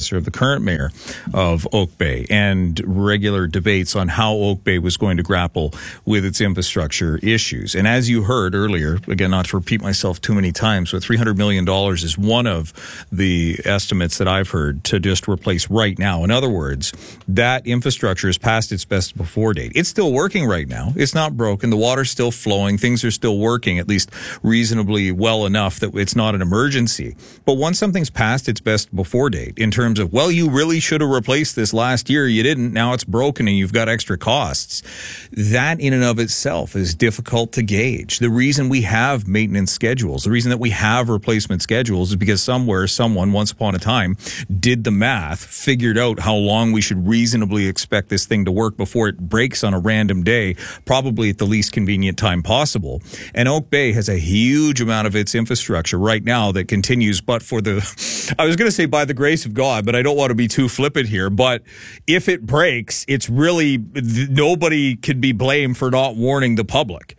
predecessor of the current mayor of Oak Bay, and regular debates on how Oak Bay was going to grapple with its infrastructure issues. And as you heard earlier, again, not to repeat myself too many times, but $300 million is one of the estimates that I've heard to just replace right now. In other words, that infrastructure is past its best before date. It's still working right now. It's not broken. The water's still flowing. Things are still working, at least reasonably well enough that it's not an emergency. But once something's past its best before date, in terms of, well, you really should have replaced this last year, you didn't, now it's broken and you've got extra costs, that in and of itself is difficult to gauge. The reason we have maintenance schedules, the reason that we have replacement schedules is because someone, once upon a time, did the math, figured out how long we should reasonably expect this thing to work before it breaks on a random day, probably at the least convenient time possible. And Oak Bay has a huge amount of its infrastructure right now that continues, but for the, I was going to say by the grace of God, but I don't want to be too flippant here, but if it breaks, it's really, nobody could be blamed for not warning the public.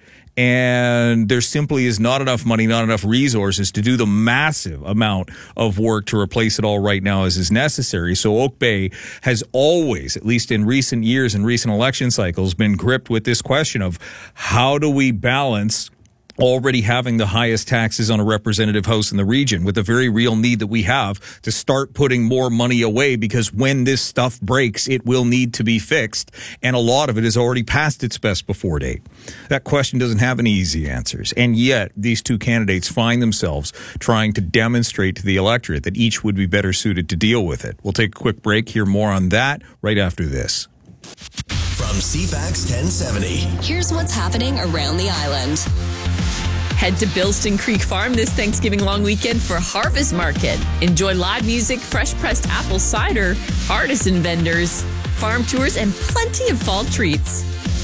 And there simply is not enough money, not enough resources to do the massive amount of work to replace it all right now as is necessary. So Oak Bay has always, at least in recent years and recent election cycles, been gripped with this question of how do we balance already having the highest taxes on a representative house in the region with the very real need that we have to start putting more money away, because when this stuff breaks, it will need to be fixed. And a lot of it is already past its best before date. That question doesn't have any easy answers. And yet these two candidates find themselves trying to demonstrate to the electorate that each would be better suited to deal with it. We'll take a quick break, hear more on that right after this. From CFAX 1070. Here's what's happening around the island. Head to Bilston Creek Farm this Thanksgiving long weekend for Harvest Market. Enjoy live music, fresh pressed apple cider, artisan vendors, farm tours, and plenty of fall treats.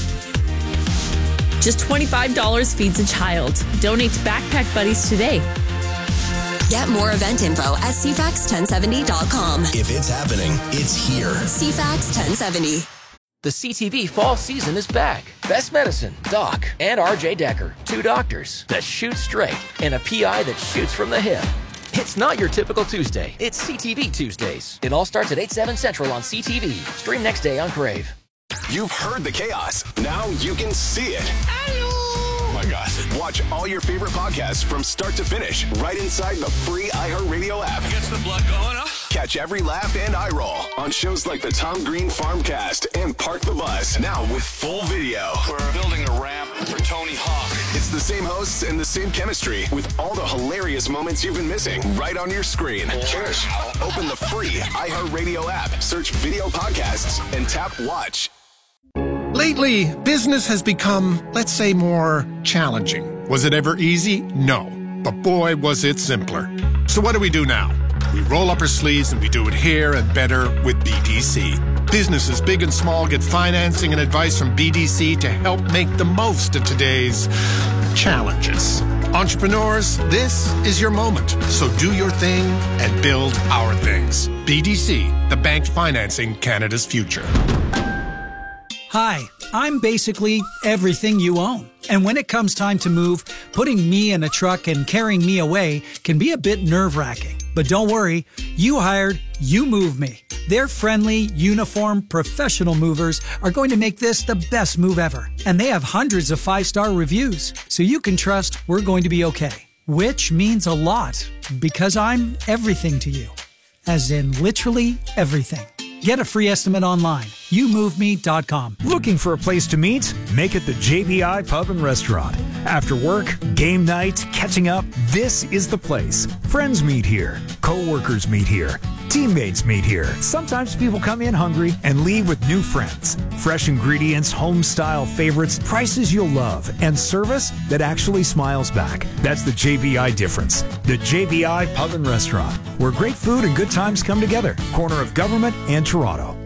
Just $25 feeds a child. Donate to Backpack Buddies today. Get more event info at CFAX1070.com. If it's happening, it's here. CFAX 1070. The CTV fall season is back. Best Medicine, Doc, and RJ Decker. Two doctors that shoot straight and a PI that shoots from the hip. It's not your typical Tuesday. It's CTV Tuesdays. It all starts at 8/7 Central on CTV. Stream next day on Crave. You've heard the chaos. Now you can see it. Oh my God. Watch all your favorite podcasts from start to finish right inside the free iHeartRadio app. Gets the blood going, huh? Catch every laugh and eye roll on shows like the Tom Green Farmcast and Park the Bus, now with full video. We're building a ramp for Tony Hawk. It's the same hosts and the same chemistry with all the hilarious moments you've been missing right on your screen. Cheers. Open the free iHeartRadio app, search video podcasts, and tap watch. Lately, business has become, let's say, more challenging. Was it ever easy? No. But boy, was it simpler. So what do we do now? We roll up our sleeves and we do it here and better with BDC. Businesses big and small get financing and advice from BDC to help make the most of today's challenges. Entrepreneurs, this is your moment. So do your thing and build our things. BDC, the bank financing Canada's future. Hi, I'm basically everything you own. And when it comes time to move, putting me in a truck and carrying me away can be a bit nerve-wracking. But don't worry, You Hired, You Move Me. Their friendly, uniform, professional movers are going to make this the best move ever. And they have hundreds of 5-star reviews, so you can trust we're going to be okay. Which means a lot, because I'm everything to you. As in literally everything. Get a free estimate online. YouMoveMe.com. Looking for a place to meet? Make it the JBI Pub and Restaurant. After work, game night, catching up, this is the place. Friends meet here. Co-workers meet here. Teammates meet here. Sometimes people come in hungry and leave with new friends. Fresh ingredients, home-style favorites, prices you'll love, and service that actually smiles back. That's the JBI difference. The JBI Pub and Restaurant, where great food and good times come together. Corner of Government and Toronto.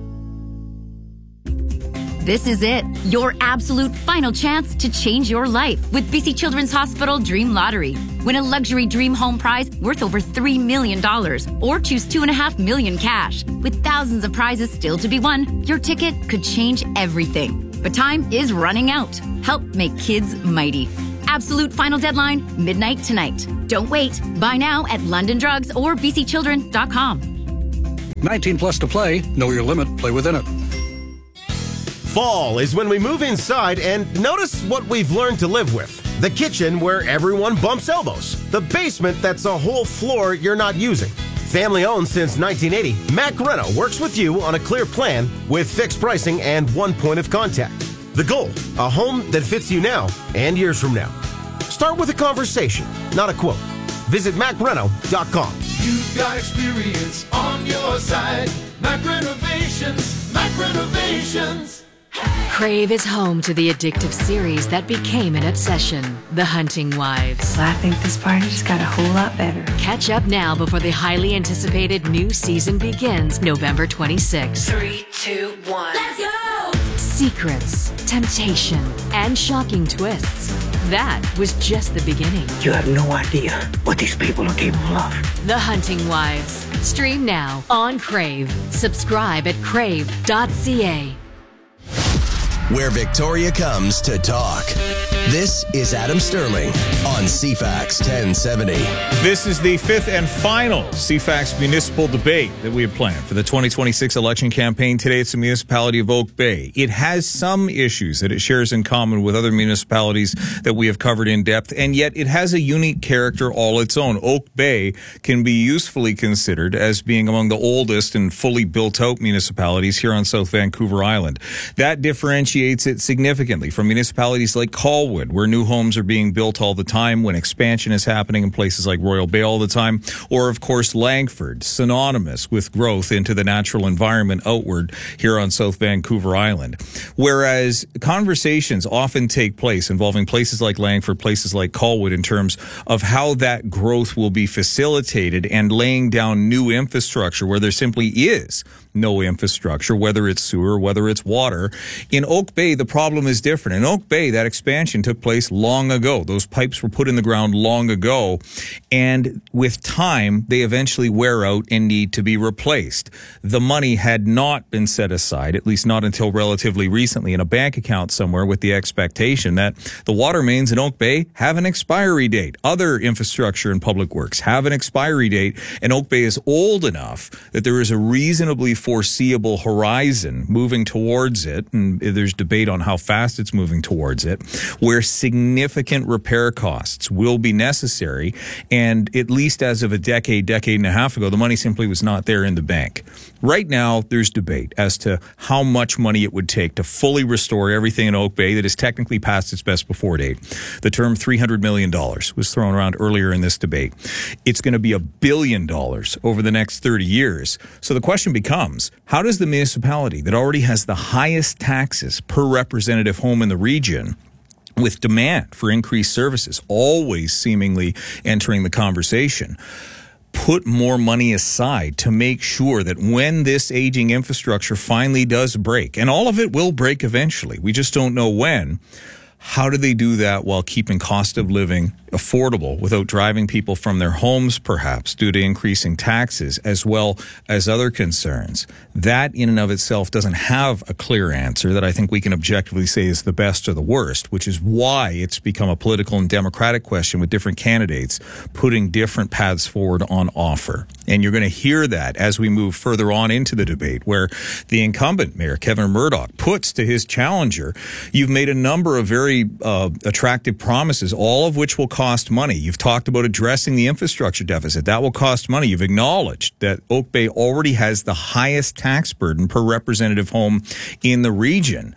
This is it, your absolute final chance to change your life with BC Children's Hospital Dream Lottery. Win a luxury dream home prize worth over $3 million or choose $2.5 million cash. With thousands of prizes still to be won, your ticket could change everything. But time is running out. Help make kids mighty. Absolute final deadline, midnight tonight. Don't wait. Buy now at London Drugs or bcchildren.com. 19 plus to play. Know your limit. Play within it. Fall is when we move inside and notice what we've learned to live with. The kitchen where everyone bumps elbows. The basement that's a whole floor you're not using. Family owned since 1980, Mac Reno works with you on a clear plan with fixed pricing and one point of contact. The goal, a home that fits you now and years from now. Start with a conversation, not a quote. Visit MacReno.com. You've got experience on your side. Mac Renovations, Mac Renovations. Crave is home to the addictive series that became an obsession, The Hunting Wives. I think this party just got a whole lot better. Catch up now before the highly anticipated new season begins November 26th. 3, 2, 1. Let's go! Secrets, temptation, and shocking twists. That was just the beginning. You have no idea what these people are capable of. The Hunting Wives. Stream now on Crave. Subscribe at crave.ca. Where Victoria comes to talk. This is Adam Sterling on CFAX 1070. This is the fifth and final CFAX municipal debate that we have planned for the 2026 election campaign. Today, it's the municipality of Oak Bay. It has some issues that it shares in common with other municipalities that we have covered in depth, and yet it has a unique character all its own. Oak Bay can be usefully considered as being among the oldest and fully built-out municipalities here on South Vancouver Island. That differentiates it significantly from municipalities like Colwood, where new homes are being built all the time, when expansion is happening in places like Royal Bay all the time, or of course Langford, synonymous with growth into the natural environment outward here on South Vancouver Island. Whereas conversations often take place involving places like Langford, places like Colwood, in terms of how that growth will be facilitated and laying down new infrastructure where there simply is no infrastructure, whether it's sewer, whether it's water. In Oak Bay, the problem is different. In Oak Bay, that expansion took place long ago. Those pipes were put in the ground long ago, and with time, they eventually wear out and need to be replaced. The money had not been set aside, at least not until relatively recently, in a bank account somewhere, with the expectation that the water mains in Oak Bay have an expiry date. Other infrastructure and public works have an expiry date, and Oak Bay is old enough that there is a reasonably foreseeable horizon moving towards it, and there's debate on how fast it's moving towards it, where significant repair costs will be necessary. And at least as of a decade and a half ago, the money simply was not there in the bank. Right now, there's debate as to how much money it would take to fully restore everything in Oak Bay that is technically past its best before date. The term $300 million was thrown around earlier in this debate. It's going to be $1 billion over the next 30 years. So the question becomes, how does the municipality that already has the highest taxes per representative home in the region, with demand for increased services always seemingly entering the conversation, put more money aside to make sure that when this aging infrastructure finally does break, and all of it will break eventually, we just don't know when, how do they do that while keeping cost of living affordable without driving people from their homes, perhaps, due to increasing taxes, as well as other concerns? That in and of itself doesn't have a clear answer that I think we can objectively say is the best or the worst, which is why it's become a political and democratic question with different candidates putting different paths forward on offer. And you're going to hear that as we move further on into the debate, where the incumbent mayor, Kevin Murdoch, puts to his challenger, you've made a number of very attractive promises, all of which will cost money. You've talked about addressing the infrastructure deficit. That will cost money. You've acknowledged that Oak Bay already has the highest tax burden per representative home in the region.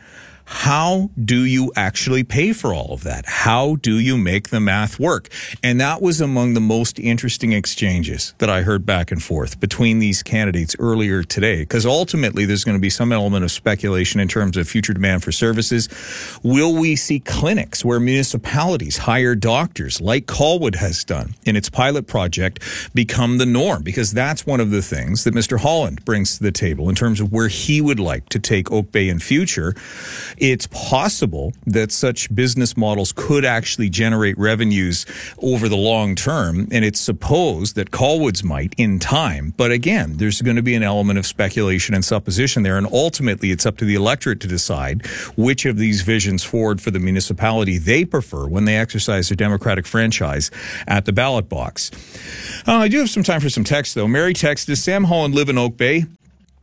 How do you actually pay for all of that? How do you make the math work? And that was among the most interesting exchanges that I heard back and forth between these candidates earlier today, because ultimately there's going to be some element of speculation in terms of future demand for services. Will we see clinics where municipalities hire doctors, like Colwood has done in its pilot project, become the norm? Because that's one of the things that Mr. Holland brings to the table in terms of where he would like to take Oak Bay in future. It's possible that such business models could actually generate revenues over the long term, and it's supposed that Colwood's might in time. But again, there's going to be an element of speculation and supposition there, and ultimately it's up to the electorate to decide which of these visions forward for the municipality they prefer when they exercise their democratic franchise at the ballot box. I do have some time for some text, though. Mary texted, does Sam Holland live in Oak Bay?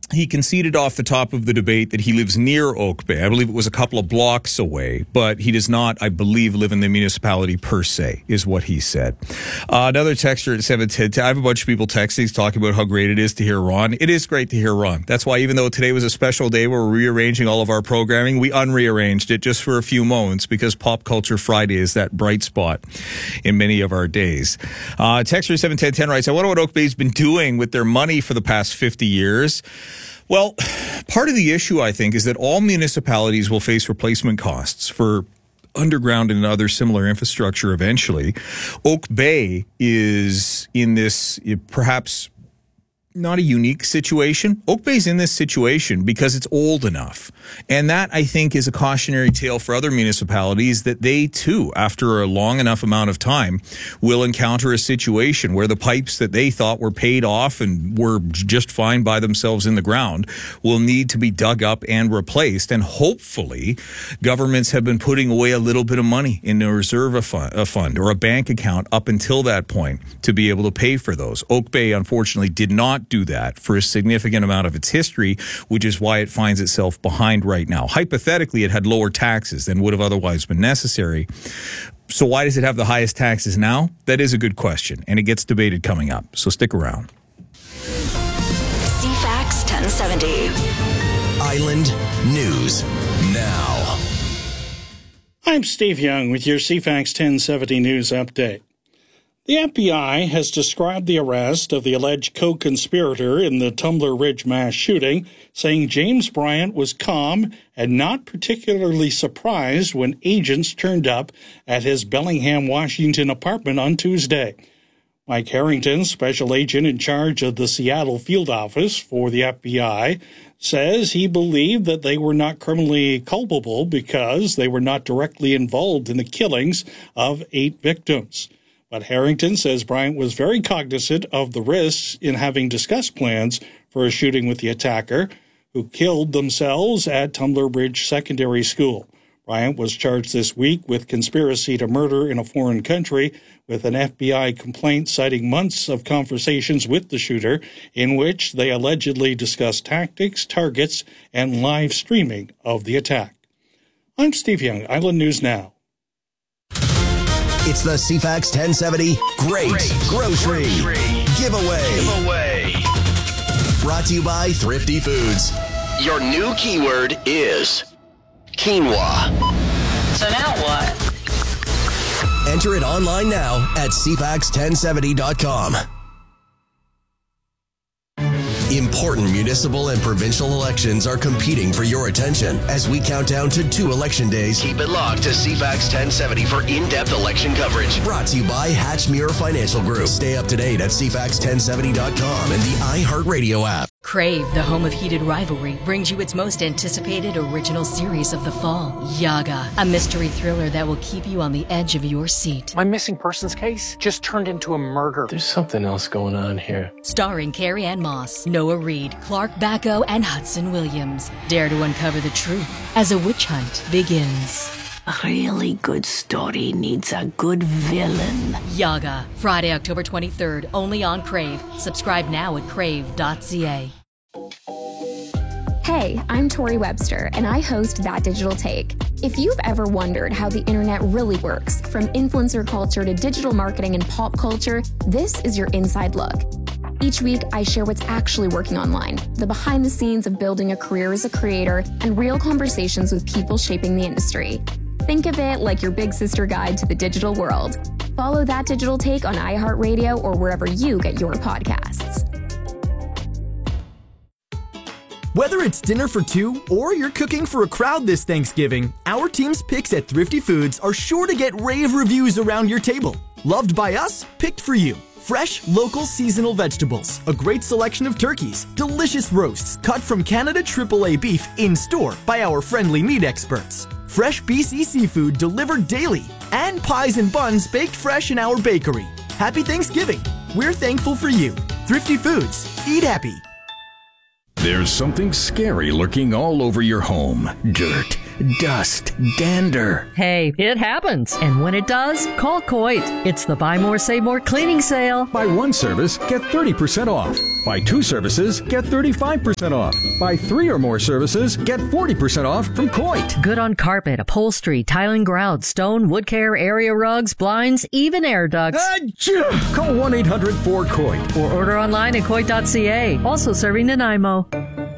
he conceded off the top of the debate that he lives near Oak Bay. I believe it was a couple of blocks away, but he does not, I believe, live in the municipality per se, is what he said. Another texter at 710, I have a bunch of people texting talking about how great it is to hear Ron. It is great to hear Ron. That's why even though today was a special day where we're rearranging all of our programming, we unrearranged it just for a few moments because Pop Culture Friday is that bright spot in many of our days. Texter 710 writes, I wonder what Oak Bay's been doing with their money for the past 50 years. Well, part of the issue, I think, is that all municipalities will face replacement costs for underground and other similar infrastructure eventually. Oak Bay is in this perhaps not a unique situation. Oak Bay's in this situation because it's old enough. And that, I think, is a cautionary tale for other municipalities that they, too, after a long enough amount of time, will encounter a situation where the pipes that they thought were paid off and were just fine by themselves in the ground will need to be dug up and replaced. And hopefully, governments have been putting away a little bit of money in a reserve fund or a bank account up until that point to be able to pay for those. Oak Bay, unfortunately, did not do that for a significant amount of its history, which is why it finds itself behind right now. Hypothetically, it had lower taxes than would have otherwise been necessary. So why does it have the highest taxes now? That is a good question, and it gets debated coming up. So stick around. CFAX 1070. Island News Now. I'm Steve Young with your CFAX 1070 News Update. The FBI has described the arrest of the alleged co-conspirator in the Tumbler Ridge mass shooting, saying James Bryant was calm and not particularly surprised when agents turned up at his Bellingham, Washington apartment on Tuesday. Mike Harrington, special agent in charge of the Seattle field office for the FBI, says he believed that they were not criminally culpable because they were not directly involved in the killings of 8 victims. But Harrington says Bryant was very cognizant of the risks in having discussed plans for a shooting with the attacker, who killed themselves at Tumbler Ridge Secondary School. Bryant was charged this week with conspiracy to murder in a foreign country, with an FBI complaint citing months of conversations with the shooter in which they allegedly discussed tactics, targets, and live streaming of the attack. I'm Steve Young, Island News Now. It's the CFAX 1070 Great Grocery Giveaway. Brought to you by Thrifty Foods. Your new keyword is quinoa. So now what? Enter it online now at CFAX1070.com. Important municipal and provincial elections are competing for your attention. As we count down to 2 election days, keep it locked to CFAX 1070 for in-depth election coverage. Brought to you by Hatchmuir Financial Group. Stay up to date at CFAX1070.com and the iHeartRadio app. Crave, the home of heated rivalry, brings you its most anticipated original series of the fall, Yaga, a mystery thriller that will keep you on the edge of your seat. My missing persons case just turned into a murder. There's something else going on here. Starring Carrie Ann Moss, Noah Reid, Clark Bacco, and Hudson Williams. Dare to uncover the truth as a witch hunt begins. A really good story needs a good villain. Yaga, Friday, October 23rd, only on Crave. Subscribe now at crave.ca. Hey, I'm Tori Webster, and I host That Digital Take. If you've ever wondered how the internet really works, from influencer culture to digital marketing and pop culture, this is your inside look. Each week, I share what's actually working online, the behind the scenes of building a career as a creator, and real conversations with people shaping the industry. Think of it like your big sister guide to the digital world. Follow That Digital Take on iHeartRadio or wherever you get your podcasts. Whether it's dinner for 2 or you're cooking for a crowd this Thanksgiving, our team's picks at Thrifty Foods are sure to get rave reviews around your table. Loved by us, picked for you. Fresh, local, seasonal vegetables, a great selection of turkeys, delicious roasts cut from Canada AAA beef in store by our friendly meat experts. Fresh BC seafood delivered daily, and pies and buns baked fresh in our bakery. Happy Thanksgiving. We're thankful for you. Thrifty Foods. Eat happy. There's something scary lurking all over your home. Dirt, dust, dander. Hey, it happens. And when it does, call Coit. It's the Buy More, Save More cleaning sale. Buy one service, get 30% off. Buy 2 services, get 35% off. Buy 3 or more services, get 40% off from Coit. Good on carpet, upholstery, tiling, grout, stone, wood care, area rugs, blinds, even air ducts. Call 1-800-4COIT. Or order online at Coit.ca. Also serving Nanaimo.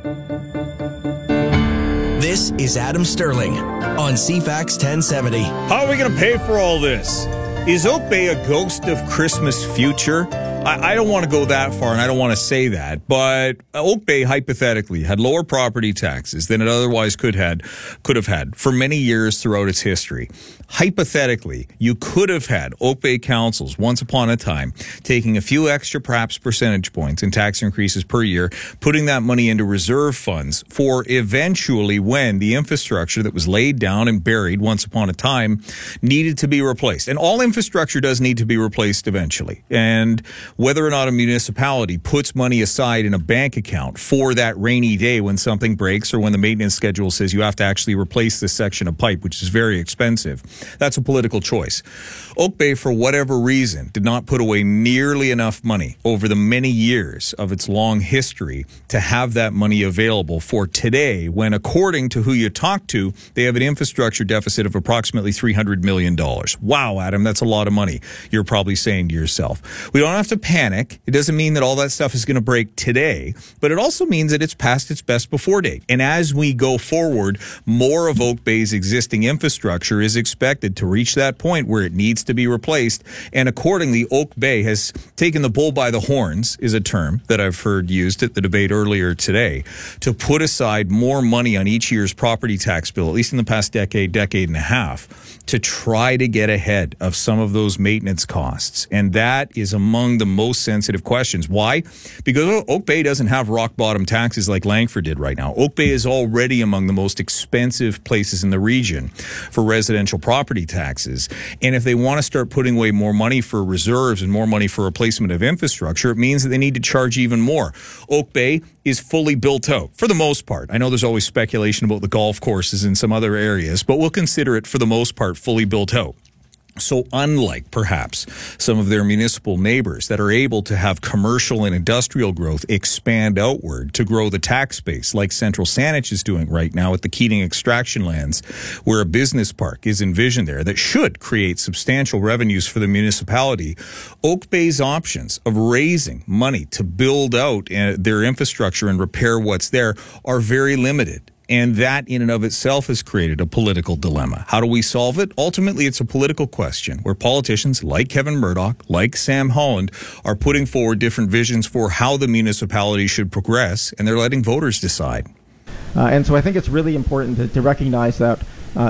This is Adam Sterling on CFAX 1070. How are we going to pay for all this? Is Oak Bay a ghost of Christmas future? I don't want to go that far, and I don't want to say that, but Oak Bay hypothetically had lower property taxes than it otherwise could have had for many years throughout its history. Hypothetically, you could have had Oak Bay councils once upon a time taking a few extra, perhaps percentage points in tax increases per year, putting that money into reserve funds for eventually when the infrastructure that was laid down and buried once upon a time needed to be replaced. And all infrastructure does need to be replaced eventually. And whether or not a municipality puts money aside in a bank account for that rainy day when something breaks or when the maintenance schedule says you have to actually replace this section of pipe, which is very expensive, that's a political choice. Oak Bay, for whatever reason, did not put away nearly enough money over the many years of its long history to have that money available for today when, according to who you talk to, they have an infrastructure deficit of approximately $300 million. Wow, Adam, that's a lot of money, you're probably saying to yourself. We don't have to panic. It doesn't mean that all that stuff is going to break today, but it also means that it's past its best before date. And as we go forward, more of Oak Bay's existing infrastructure is expected to reach that point where it needs to be replaced. And accordingly, Oak Bay has taken the bull by the horns, is a term that I've heard used at the debate earlier today, to put aside more money on each year's property tax bill, at least in the past decade and a half, to try to get ahead of some of those maintenance costs. And that is among the most sensitive questions. Why? Because Oak Bay doesn't have rock bottom taxes like Langford did right now. Oak Bay is already among the most expensive places in the region for residential property taxes. And if they want to start putting away more money for reserves and more money for replacement of infrastructure, it means that they need to charge even more. Oak Bay is fully built out for the most part. I know there's always speculation about the golf courses in some other areas, but we'll consider it for the most part fully built out. So unlike perhaps some of their municipal neighbors that are able to have commercial and industrial growth expand outward to grow the tax base like Central Saanich is doing right now at the Keating extraction lands, where a business park is envisioned there that should create substantial revenues for the municipality, Oak Bay's options of raising money to build out their infrastructure and repair what's there are very limited. And that in and of itself has created a political dilemma. How do we solve it? Ultimately, it's a political question where politicians like Kevin Murdoch, like Sam Holland, are putting forward different visions for how the municipality should progress, and they're letting voters decide. And so I think it's really important to recognize that,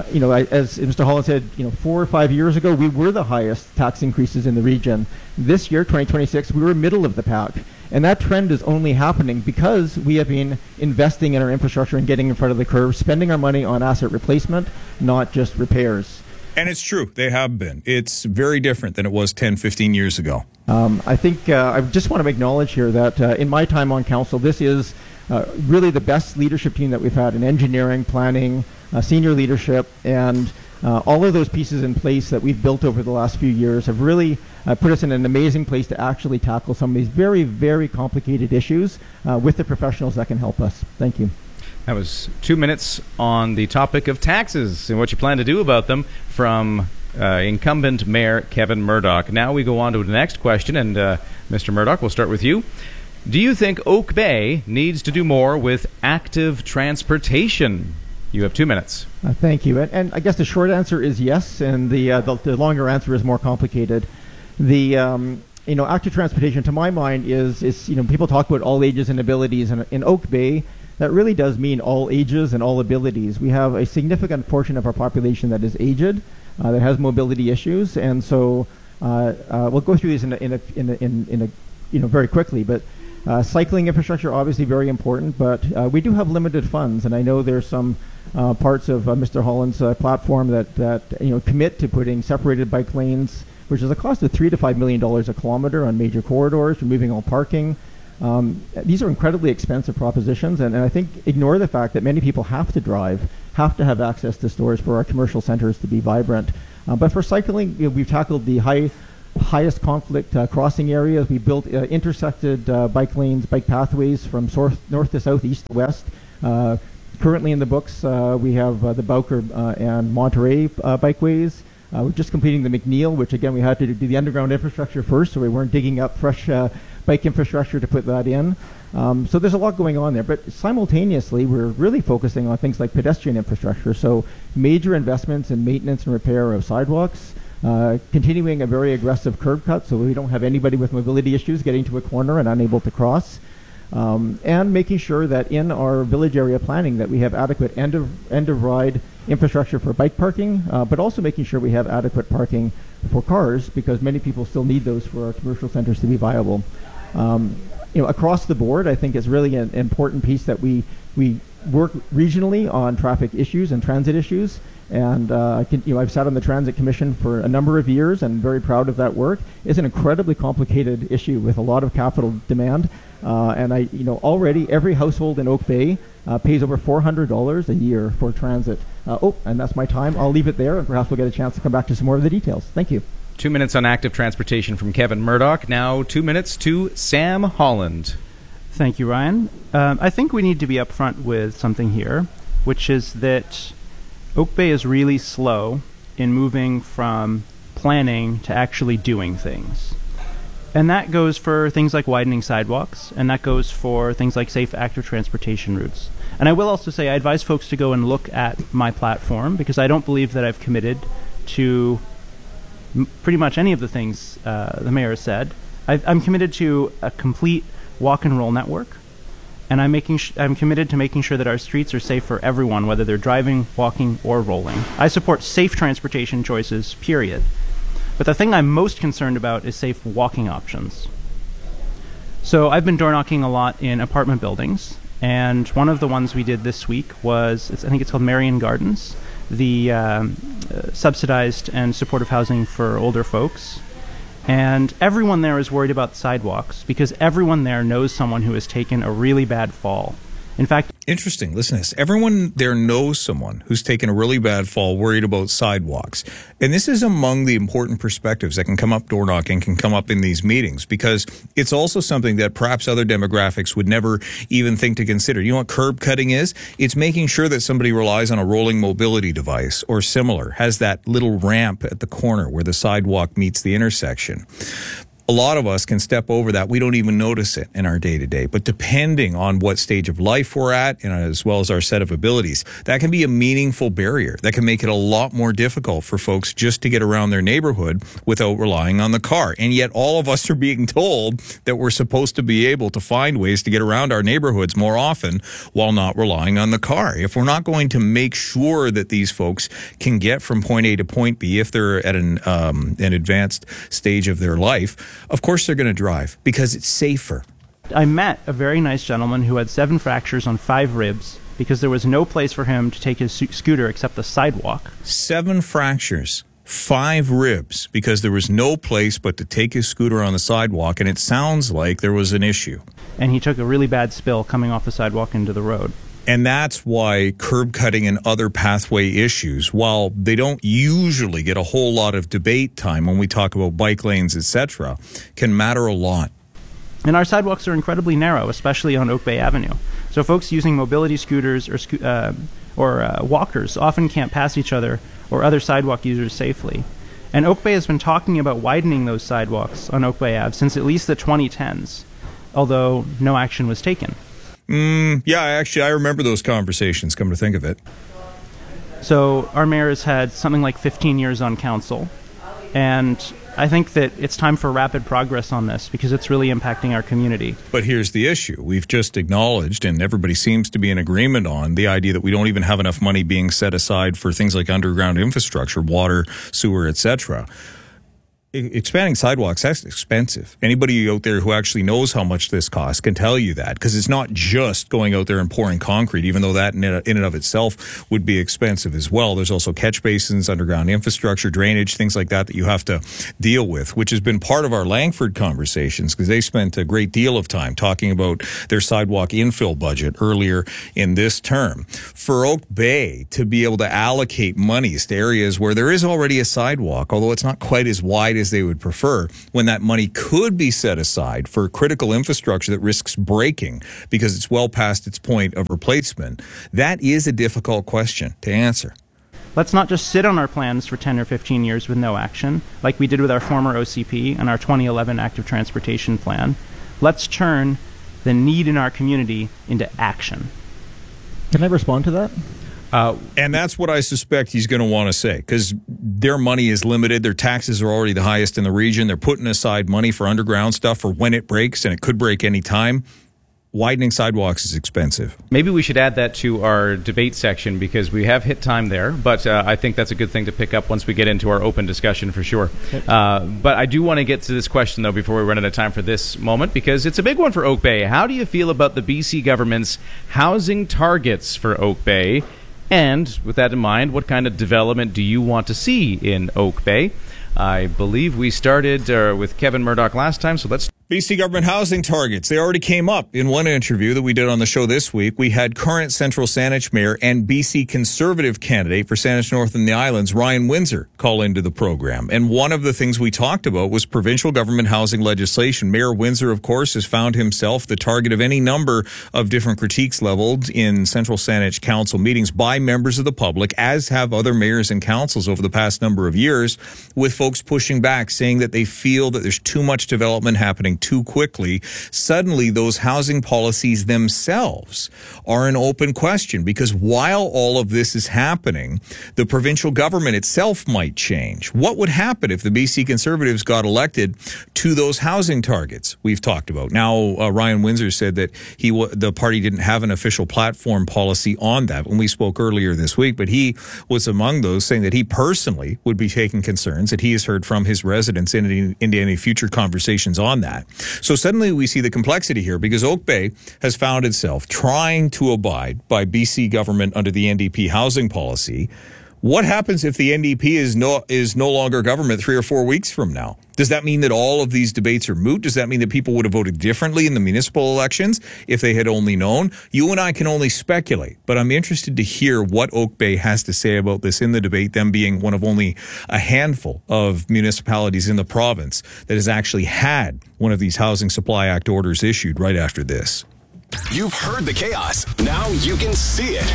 as Mr. Holland said, 4 or 5 years ago, we were the highest tax increases in the region. This year, 2026, we were middle of the pack. And that trend is only happening because we have been investing in our infrastructure and getting in front of the curve, spending our money on asset replacement, not just repairs. And it's true. They have been. It's very different than it was 10, 15 years ago. I think I just want to acknowledge here that in my time on council, this is really the best leadership team that we've had in engineering, planning, senior leadership, and all of those pieces in place that we've built over the last few years have really put us in an amazing place to actually tackle some of these very, very complicated issues with the professionals that can help us. Thank you. That was 2 minutes on the topic of taxes and what you plan to do about them from incumbent Mayor Kevin Murdoch. Now we go on to the next question, and Mr. Murdoch, we'll start with you. Do you think Oak Bay needs to do more with active transportation? You have 2 minutes. Thank you. And I guess the short answer is yes, and the longer answer is more complicated. The active transportation, to my mind, is people talk about all ages and abilities, and in Oak Bay, that really does mean all ages and all abilities. We have a significant portion of our population that is aged, that has mobility issues, and so we'll go through these in a very quickly. But cycling infrastructure obviously very important, but we do have limited funds, and I know there's some parts of Mr. Holland's platform that commit to putting separated bike lanes, which is a cost of $3 to $5 million a kilometer on major corridors, removing all parking. These are incredibly expensive propositions, and I think ignore the fact that many people have to drive, have to have access to stores for our commercial centers to be vibrant. But for cycling, we've tackled the high highest conflict crossing areas. We built intersected bike lanes, bike pathways from north to south, east to west. Currently in the books, we have the Bowker and Monterey bikeways. We're just completing the McNeil, which again we had to do the underground infrastructure first, so we weren't digging up fresh bike infrastructure to put that in. So there's a lot going on there, but simultaneously we're really focusing on things like pedestrian infrastructure. So major investments in maintenance and repair of sidewalks, continuing a very aggressive curb cut so we don't have anybody with mobility issues getting to a corner and unable to cross. And making sure that in our village area planning that we have adequate end of ride infrastructure for bike parking, but also making sure we have adequate parking for cars, because many people still need those for our commercial centers to be viable. Across the board, I think it's really an important piece that we work regionally on traffic issues and transit issues. And I've sat on the Transit Commission for a number of years and very proud of that work. It's an incredibly complicated issue with a lot of capital demand. And already every household in Oak Bay pays over $400 a year for transit. And that's my time. I'll leave it there, and perhaps we'll get a chance to come back to some more of the details. Thank you. 2 minutes on active transportation from Kevin Murdoch. Now 2 minutes to Sam Holland. Thank you, Ryan. I think we need to be upfront with something here, which is that Oak Bay is really slow in moving from planning to actually doing things. And that goes for things like widening sidewalks, and that goes for things like safe active transportation routes. And I will also say I advise folks to go and look at my platform, because I don't believe that I've committed to pretty much any of the things the mayor has said. I'm committed to a complete walk and roll network, and I'm committed to making sure that our streets are safe for everyone, whether they're driving, walking, or rolling. I support safe transportation choices, period. But the thing I'm most concerned about is safe walking options. So I've been door knocking a lot in apartment buildings, and one of the ones we did this week was, I think it's called Marion Gardens, the subsidized and supportive housing for older folks. And everyone there is worried about sidewalks because everyone there knows someone who has taken a really bad fall. In fact, interesting. Listen to this. Everyone there knows someone who's taken a really bad fall, worried about sidewalks. And this is among the important perspectives that can come up door knocking, can come up in these meetings, because it's also something that perhaps other demographics would never even think to consider. You know what curb cutting is? It's making sure that somebody relies on a rolling mobility device or similar, has that little ramp at the corner where the sidewalk meets the intersection. A lot of us can step over that. We don't even notice it in our day-to-day. But depending on what stage of life we're at, and as well as our set of abilities, that can be a meaningful barrier. That can make it a lot more difficult for folks just to get around their neighborhood without relying on the car. And yet all of us are being told that we're supposed to be able to find ways to get around our neighborhoods more often while not relying on the car. If we're not going to make sure that these folks can get from point A to point B, if they're at an advanced stage of their life, of course they're going to drive because it's safer. I met a very nice gentleman who had 7 fractures on 5 ribs because there was no place for him to take his scooter except the sidewalk. 7 fractures, 5 ribs, because there was no place but to take his scooter on the sidewalk, and it sounds like there was an issue. And he took a really bad spill coming off the sidewalk into the road. And that's why curb cutting and other pathway issues, while they don't usually get a whole lot of debate time when we talk about bike lanes, etc., can matter a lot. And our sidewalks are incredibly narrow, especially on Oak Bay Avenue. So folks using mobility scooters or walkers often can't pass each other or other sidewalk users safely. And Oak Bay has been talking about widening those sidewalks on Oak Bay Ave since at least the 2010s, although no action was taken. Yeah, actually, I remember those conversations, come to think of it. So our mayor has had something like 15 years on council, and I think that it's time for rapid progress on this because it's really impacting our community. But here's the issue. We've just acknowledged, and everybody seems to be in agreement on, the idea that we don't even have enough money being set aside for things like underground infrastructure, water, sewer, etc. Expanding sidewalks, that's expensive. Anybody out there who actually knows how much this costs can tell you that, because it's not just going out there and pouring concrete, even though that in and of itself would be expensive as well. There's also catch basins, underground infrastructure, drainage, things like that you have to deal with, which has been part of our Langford conversations, because they spent a great deal of time talking about their sidewalk infill budget earlier in this term. For Oak Bay to be able to allocate monies to areas where there is already a sidewalk, although it's not quite as wide as as they would prefer, when that money could be set aside for critical infrastructure that risks breaking because it's well past its point of replacement? That is a difficult question to answer. Let's not just sit on our plans for 10 or 15 years with no action, like we did with our former OCP and our 2011 Active Transportation Plan. Let's turn the need in our community into action. Can I respond to that? And that's what I suspect he's going to want to say, because their money is limited. Their taxes are already the highest in the region. They're putting aside money for underground stuff for when it breaks, and it could break any time. Widening sidewalks is expensive. Maybe we should add that to our debate section, because we have hit time there, but I think that's a good thing to pick up once we get into our open discussion for sure. But I do want to get to this question, though, before we run out of time for this moment, because it's a big one for Oak Bay. How do you feel about the BC government's housing targets for Oak Bay? And with that in mind, what kind of development do you want to see in Oak Bay? I believe we started with Kevin Murdoch last time, so let's... BC government housing targets. They already came up in one interview that we did on the show this week. We had current Central Saanich Mayor and BC Conservative candidate for Saanich North and the Islands, Ryan Windsor, call into the program. And one of the things we talked about was provincial government housing legislation. Mayor Windsor, of course, has found himself the target of any number of different critiques leveled in Central Saanich Council meetings by members of the public, as have other mayors and councils over the past number of years, with folks pushing back, saying that they feel that there's too much development happening too quickly. Suddenly, those housing policies themselves are an open question, because while all of this is happening, the provincial government itself might change. What would happen if the BC Conservatives got elected to those housing targets we've talked about? Now, Ryan Windsor said that the party didn't have an official platform policy on that when we spoke earlier this week, but he was among those saying that he personally would be taking concerns that he has heard from his residents in any future conversations on that. So suddenly we see the complexity here, because Oak Bay has found itself trying to abide by BC government under the NDP housing policy. What happens if the NDP is no longer government 3 or 4 weeks from now? Does that mean that all of these debates are moot? Does that mean that people would have voted differently in the municipal elections if they had only known? You and I can only speculate, but I'm interested to hear what Oak Bay has to say about this in the debate, them being one of only a handful of municipalities in the province that has actually had one of these Housing Supply Act orders issued right after this. You've heard the chaos. Now you can see it.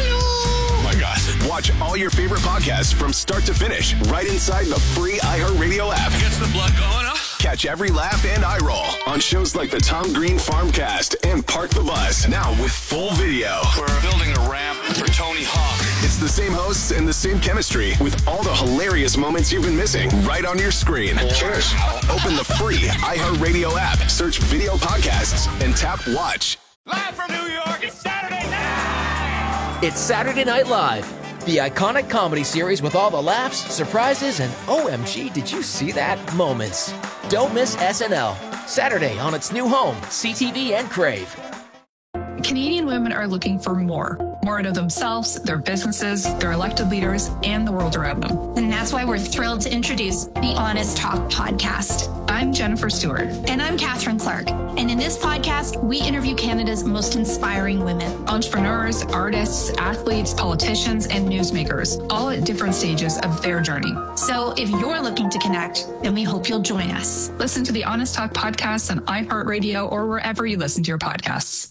Oh my gosh. Watch all your favorite podcasts from start to finish right inside the free iHeartRadio app. Gets the blood going, huh? Catch every laugh and eye roll on shows like the Tom Green Farmcast and Park the Bus, now with full video. We're building a ramp for Tony Hawk. It's the same hosts and the same chemistry, with all the hilarious moments you've been missing right on your screen. Cheers. Open the free iHeartRadio app, search video podcasts, and tap watch. Live from New York, it's Saturday night! It's Saturday Night Live, the iconic comedy series with all the laughs, surprises, and OMG, did you see that moments. Don't miss SNL, Saturday on its new home, CTV and Crave. Canadian women are looking for more out of themselves, their businesses, their elected leaders, and the world around them. And that's why we're thrilled to introduce the Honest Talk podcast. I'm Jennifer Stewart. And I'm Catherine Clark. And in this podcast, we interview Canada's most inspiring women. Entrepreneurs, artists, athletes, politicians, and newsmakers, all at different stages of their journey. So if you're looking to connect, then we hope you'll join us. Listen to the Honest Talk podcast on iHeartRadio or wherever you listen to your podcasts.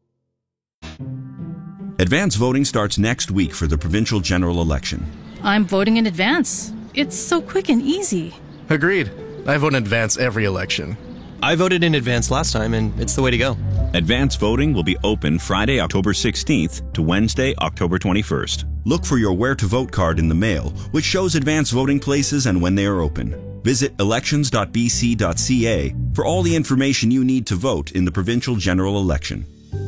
Advance voting starts next week for the provincial general election. I'm voting in advance. It's so quick and easy. Agreed. I vote in advance every election. I voted in advance last time, and it's the way to go. Advance voting will be open Friday, October 16th to Wednesday, October 21st. Look for your Where to Vote card in the mail, which shows advance voting places and when they are open. Visit elections.bc.ca for all the information you need to vote in the provincial general election.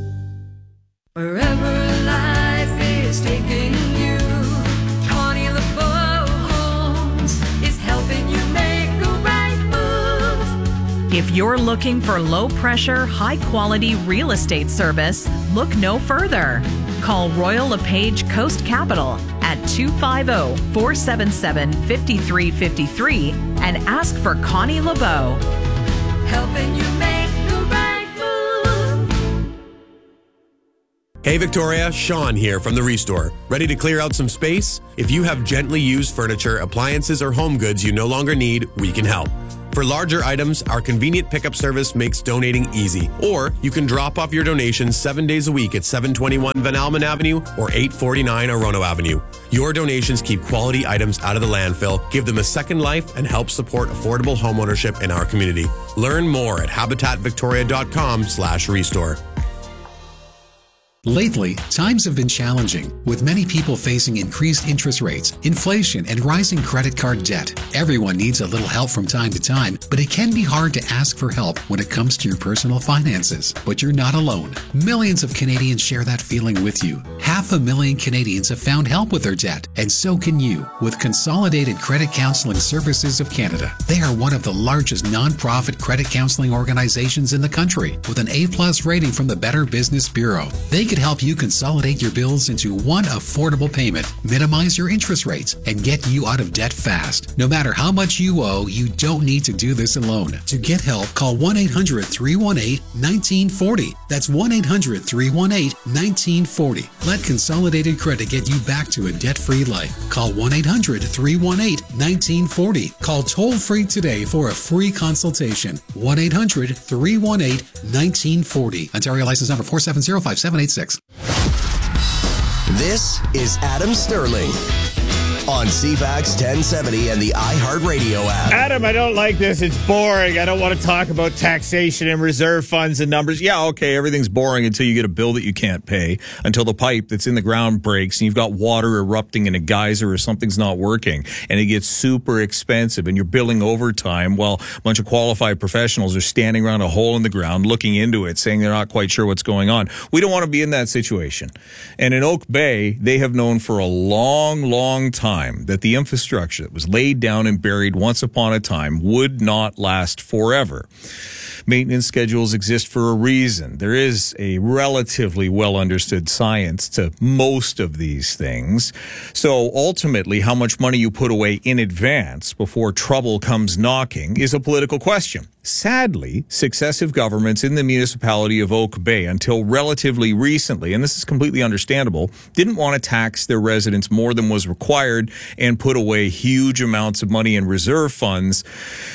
Wherever life is taking you, Connie LeBeau Homes is helping you make the right move. If you're looking for low-pressure, high-quality real estate service, look no further. Call Royal LePage Coast Capital at 250-477-5353 and ask for Connie LeBeau. Helping you make the right move. Hey Victoria, Sean here from the Restore. Ready to clear out some space? If you have gently used furniture, appliances, or home goods you no longer need, we can help. For larger items, our convenient pickup service makes donating easy. Or you can drop off your donations 7 days a week at 721 Van Almen Avenue or 849 Orono Avenue. Your donations keep quality items out of the landfill, give them a second life, and help support affordable homeownership in our community. Learn more at habitatvictoria.com/restore. Lately, times have been challenging, with many people facing increased interest rates, inflation, and rising credit card debt. Everyone needs a little help from time to time, but it can be hard to ask for help when it comes to your personal finances. But you're not alone. Millions of Canadians share that feeling with you. 500,000 Canadians have found help with their debt, and so can you with Consolidated Credit Counseling Services of Canada. They are one of the largest non-profit credit counseling organizations in the country, with an A+ rating from the Better Business Bureau. They could help you consolidate your bills into one affordable payment, minimize your interest rates, and get you out of debt fast. No matter how much you owe, you don't need to do this alone. To get help, call 1-800-318-1940. That's 1-800-318-1940. Let Consolidated Credit get you back to a debt-free life. Call 1-800-318-1940. Call toll-free today for a free consultation. 1-800-318-1940. Ontario license number 4705786. This is Adam Sterling on CFAX 1070 and the iHeartRadio app. Adam, I don't like this. It's boring. I don't want to talk about taxation and reserve funds and numbers. Yeah, okay, everything's boring until you get a bill that you can't pay, until the pipe that's in the ground breaks and you've got water erupting in a geyser or something's not working, and it gets super expensive and you're billing overtime while a bunch of qualified professionals are standing around a hole in the ground looking into it, saying they're not quite sure what's going on. We don't want to be in that situation. And in Oak Bay, they have known for a long, long time that the infrastructure that was laid down and buried once upon a time would not last forever. Maintenance schedules exist for a reason. There is a relatively well understood science to most of these things. So ultimately, how much money you put away in advance before trouble comes knocking is a political question. Sadly, successive governments in the municipality of Oak Bay until relatively recently, and this is completely understandable, didn't want to tax their residents more than was required and put away huge amounts of money in reserve funds,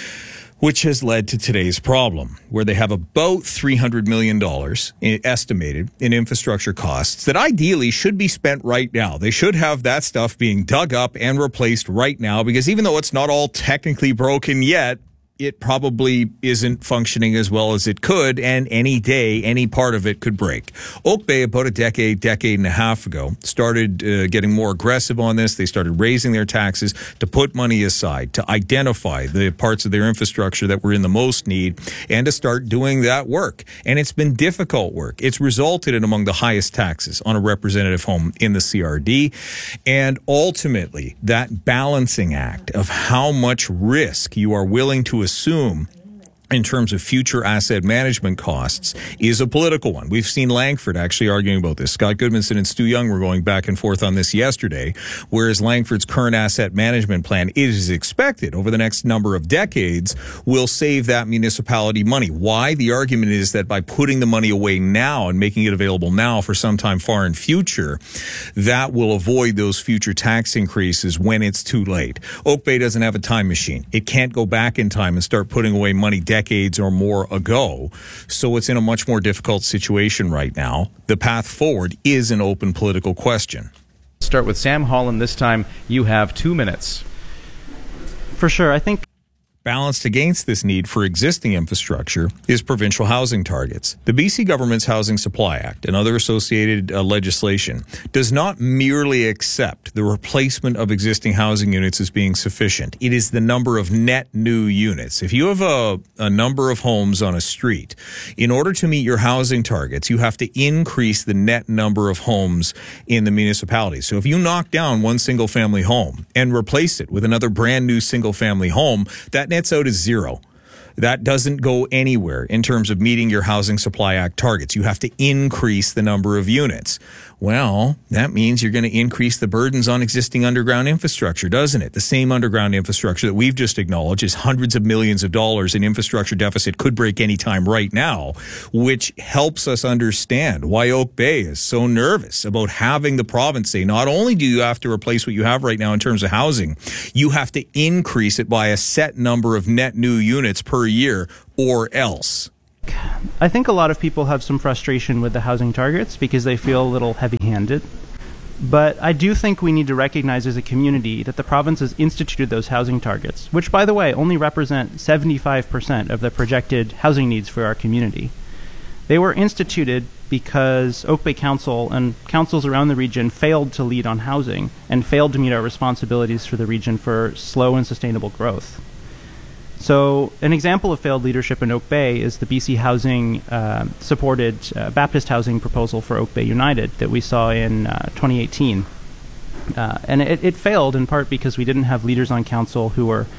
which has led to today's problem, where they have about $300 million estimated in infrastructure costs that ideally should be spent right now. They should have that stuff being dug up and replaced right now, because even though it's not all technically broken yet, it probably isn't functioning as well as it could, and any day, any part of it could break. Oak Bay, about a decade and a half ago, started getting more aggressive on this. They started raising their taxes to put money aside, to identify the parts of their infrastructure that were in the most need, and to start doing that work. And it's been difficult work. It's resulted in among the highest taxes on a representative home in the CRD. And ultimately, that balancing act of how much risk you are willing to assume in terms of future asset management costs is a political one. We've seen Langford actually arguing about this. Scott Goodmanson and Stu Young were going back and forth on this yesterday, whereas Langford's current asset management plan, it is expected over the next number of decades, will save that municipality money. Why? The argument is that by putting the money away now and making it available now for some time far in future, that will avoid those future tax increases when it's too late. Oak Bay doesn't have a time machine. It can't go back in time and start putting away money decades or more ago. So it's in a much more difficult situation right now. The path forward is an open political question. Start with Sam Holland. This time you have 2 minutes. For sure. I think balanced against this need for existing infrastructure is provincial housing targets. The BC government's Housing Supply Act and other associated legislation does not merely accept the replacement of existing housing units as being sufficient. It is the number of net new units. If you have a number of homes on a street, in order to meet your housing targets, you have to increase the net number of homes in the municipality. So if you knock down one single family home and replace it with another brand new single family home, that nets out as zero. that doesn't go anywhere in terms of meeting your Housing Supply Act targets. You have to increase the number of units. Well, that means you're going to increase the burdens on existing underground infrastructure, doesn't it? The same underground infrastructure that we've just acknowledged is hundreds of millions of dollars in infrastructure deficit, could break any time right now, which helps us understand why Oak Bay is so nervous about having the province say, not only do you have to replace what you have right now in terms of housing, you have to increase it by a set number of net new units per year or else. I think a lot of people have some frustration with the housing targets because they feel a little heavy-handed. But I do think we need to recognize as a community that the province has instituted those housing targets, which, by the way, only represent 75% of the projected housing needs for our community. They were instituted because Oak Bay Council and councils around the region failed to lead on housing and failed to meet our responsibilities for the region for slow and sustainable growth. So an example of failed leadership in Oak Bay is the BC Housing supported Baptist housing proposal for Oak Bay United that we saw in 2018. And it failed in part because we didn't have leaders on council who were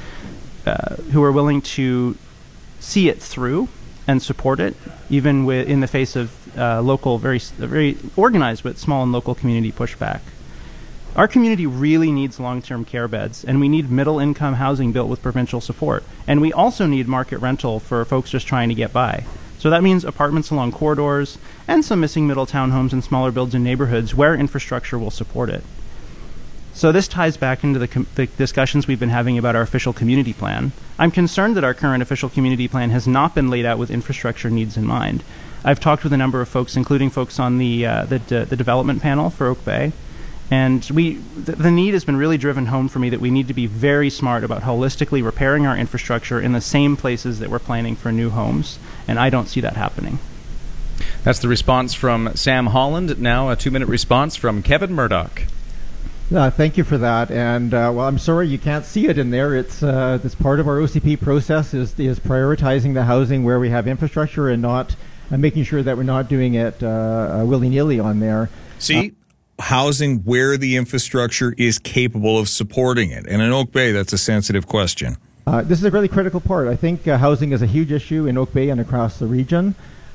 willing to see it through and support it, even in the face of local, very organized but small and local community pushback. Our community really needs long-term care beds, and we need middle-income housing built with provincial support. And we also need market rental for folks just trying to get by. So that means apartments along corridors and some missing middle townhomes and smaller builds in neighborhoods where infrastructure will support it. So this ties back into the discussions we've been having about our official community plan. I'm concerned that our current official community plan has not been laid out with infrastructure needs in mind. I've talked with a number of folks, including folks on the development panel for Oak Bay. And the need has been really driven home for me that we need to be very smart about holistically repairing our infrastructure in the same places that we're planning for new homes. And I don't see that happening. That's the response from Sam Holland. Now a 2-minute response from Kevin Murdoch. Thank you for that. And well, I'm sorry you can't see it in there. It's part of our OCP process is prioritizing the housing where we have infrastructure and not making sure that we're not doing it willy-nilly on there. See? Housing where the infrastructure is capable of supporting it. And in Oak Bay, that's a sensitive question. This is a really critical part. I think housing is a huge issue in Oak Bay and across the region.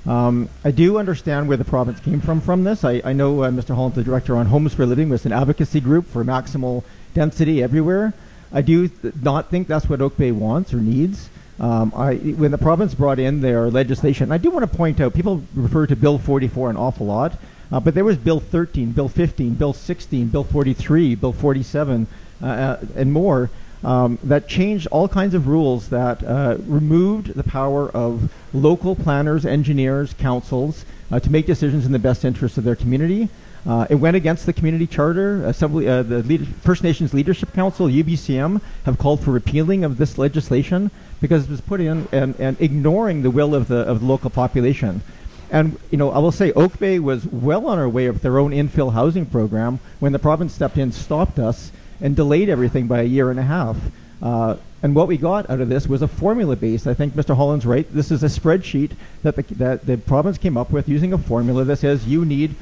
I do understand where the province came from this. I know Mr. Holland, the director on Homes for Living, was an advocacy group for maximal density everywhere. I do not think that's what Oak Bay wants or needs. When the province brought in their legislation, I do want to point out, people refer to Bill 44 an awful lot. But there was Bill 13, Bill 15, Bill 16, Bill 43, Bill 47, and more that changed all kinds of rules that removed the power of local planners, engineers, councils to make decisions in the best interest of their community. It went against the community charter. The First Nations Leadership Council, UBCM, have called for repealing of this legislation because it was put in and ignoring the will of the local population. And, I will say Oak Bay was well on our way of their own infill housing program when the province stepped in, stopped us, and delayed everything by a year and a half. And what we got out of this was a formula-based. I think Mr. Holland's right. This is a spreadsheet that the province came up with using a formula that says you need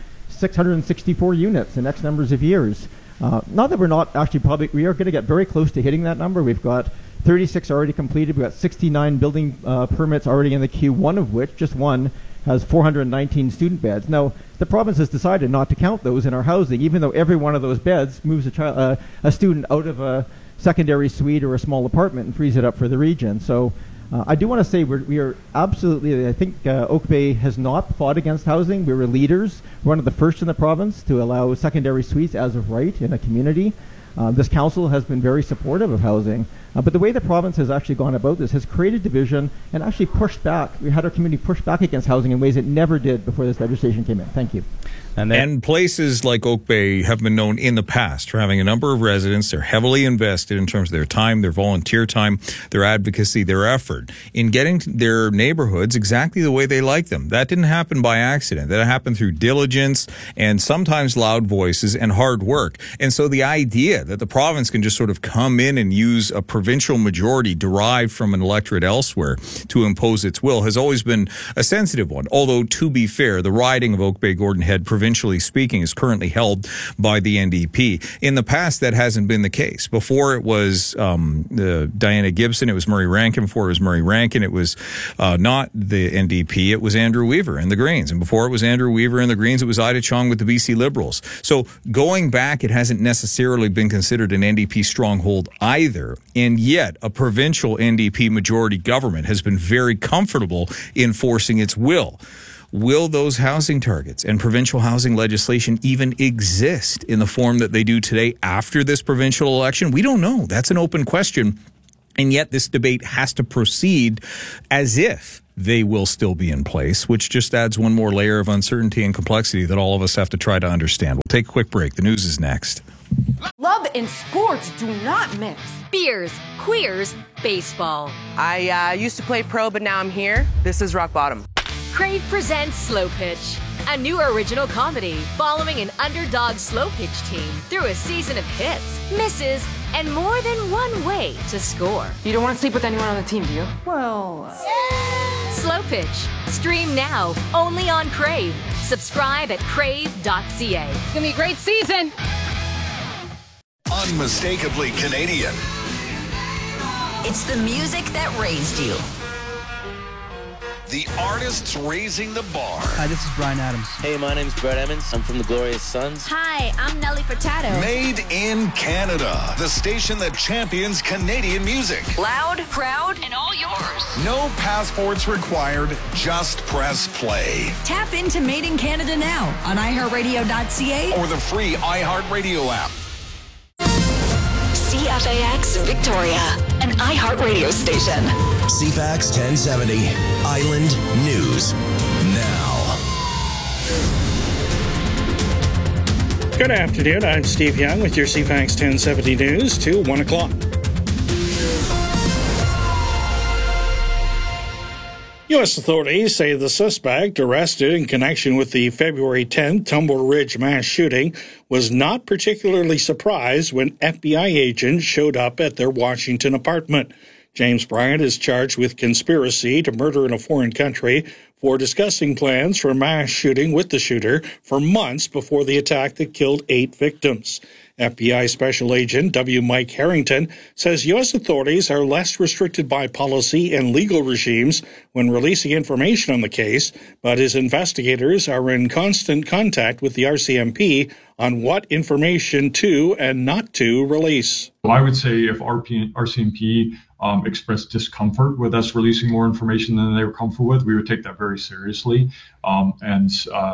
664 units in X numbers of years. Not that we're not actually we are going to get very close to hitting that number. We've got 36 already completed. We've got 69 building permits already in the queue, one of which, just one, has 419 student beds. Now, the province has decided not to count those in our housing, even though every one of those beds moves a student out of a secondary suite or a small apartment and frees it up for the region. So I do want to say we are absolutely, I think Oak Bay has not fought against housing. We were leaders, one of the first in the province to allow secondary suites as of right in a community. This council has been very supportive of housing, but the way the province has actually gone about this has created division and actually pushed back. We had our community push back against housing in ways it never did before this legislation came in. Thank you. And places like Oak Bay have been known in the past for having a number of residents. They're heavily invested in terms of their time, their volunteer time, their advocacy, their effort in getting their neighborhoods exactly the way they like them. That didn't happen by accident. That happened through diligence and sometimes loud voices and hard work. And so the idea that the province can just sort of come in and use a provincial majority derived from an electorate elsewhere to impose its will has always been a sensitive one. Although, to be fair, the riding of Oak Bay Gordon Head provincial provincially speaking, is currently held by the NDP. In the past, that hasn't been the case. Before it was Diana Gibson, it was Murray Rankin. Before it was Murray Rankin, it was not the NDP, it was Andrew Weaver and the Greens. And before it was Andrew Weaver and the Greens, it was Ida Chong with the BC Liberals. So going back, it hasn't necessarily been considered an NDP stronghold either. And yet, a provincial NDP majority government has been very comfortable enforcing its will. Will those housing targets and provincial housing legislation even exist in the form that they do today after this provincial election? We don't know. That's an open question. And yet this debate has to proceed as if they will still be in place, which just adds one more layer of uncertainty and complexity that all of us have to try to understand. We'll take a quick break. The news is next. Love and sports do not mix. Beers, queers, baseball. I used to play pro, but now I'm here. This is rock bottom. Crave presents Slow Pitch, a new original comedy following an underdog slow pitch team through a season of hits, misses, and more than one way to score. You don't want to sleep with anyone on the team, do you? Well... Slow Pitch. Stream now, only on Crave. Subscribe at crave.ca. It's gonna be a great season. Unmistakably Canadian. It's the music that raised you. The artists raising the bar. Hi, this is Bryan Adams. Hey, my name's Brett Emmons. I'm from the Glorious Sons. Hi, I'm Nelly Furtado. Made in Canada. The station that champions Canadian music. Loud, proud, and all yours. No passports required. Just press play. Tap into Made in Canada now on iHeartRadio.ca Or the free iHeartRadio app. CFAX Victoria, an iHeartRadio station. CFAX 1070, Island News Now. Good afternoon. I'm Steve Young with your CFAX 1070 News to 1 o'clock. U.S. authorities say the suspect arrested in connection with the February 10th Tumble Ridge mass shooting was not particularly surprised when FBI agents showed up at their Washington apartment. James Bryant is charged with conspiracy to murder in a foreign country for discussing plans for a mass shooting with the shooter for months before the attack that killed 8 victims. FBI Special Agent W. Mike Harrington says U.S. authorities are less restricted by policy and legal regimes when releasing information on the case, but his investigators are in constant contact with the RCMP on what information to and not to release. Well, I would say if RCMP expressed discomfort with us releasing more information than they were comfortable with, we would take that very seriously, and